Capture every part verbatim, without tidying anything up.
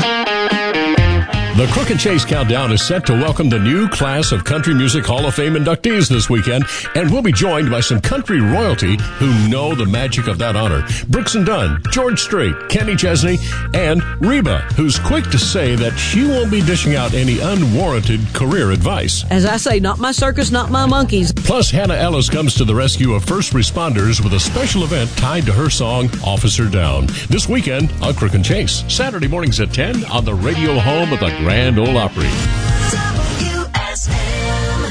The Crook and Chase Countdown is set to welcome the new class of Country Music Hall of Fame inductees this weekend, and we'll be joined by some country royalty who know the magic of that honor. Brooks and Dunn, George Strait, Kenny Chesney, and Reba, who's quick to say that she won't be dishing out any unwarranted career advice. As I say, not my circus, not my monkeys. Plus, Hannah Ellis comes to the rescue of first responders with a special event tied to her song, Officer Down. This weekend, on Crook and Chase, Saturday mornings at ten on the radio home of the Grand Ole Opry. W S M.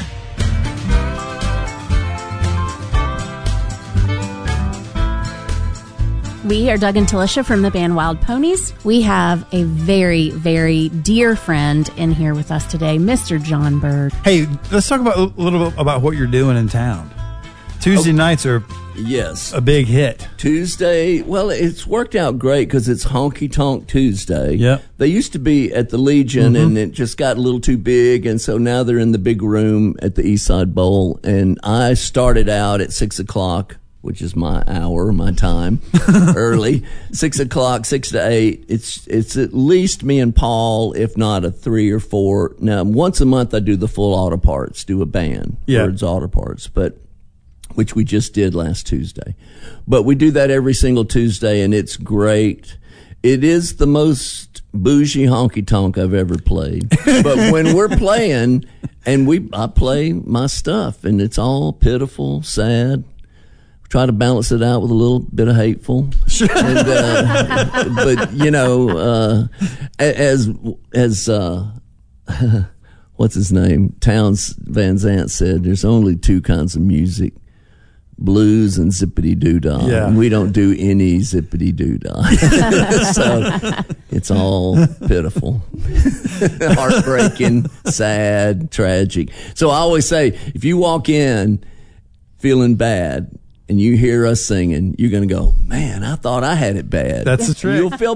We are Doug and Talisha from the band Wild Ponies. We have a very, very dear friend in here with us today, Mister John Bird. Hey, let's talk about a little bit about what you're doing in town. Tuesday oh, nights are yes a big hit. Tuesday, well, it's worked out great because it's Honky Tonk Tuesday. Yep. They used to be at the Legion, mm-hmm. and it just got a little too big, and so now they're in the big room at the Eastside Bowl. And I started out at six o'clock, which is my hour, my time, early. Six o'clock, six to eight. It's it's at least me and Paul, if not a three or four. Now, once a month I do the full auto parts, do a band, yeah. Bird's Auto Parts, but which we just did last Tuesday. But we do that every single Tuesday, and it's great. It is the most bougie honky-tonk I've ever played. But when we're playing, and we I play my stuff, and it's all pitiful, sad. Try to balance it out with a little bit of hateful. and, uh, but, you know, uh, as, as uh, what's his name? Townes Van Zandt said, there's only two kinds of music. Blues and zippity-doo-dah. Yeah. And we don't do any zippity-doo-dah. So it's all pitiful. Heartbreaking, sad, tragic. So I always say, if you walk in feeling bad and you hear us singing, you're going to go, man, I thought I had it bad. That's the trick. You'll feel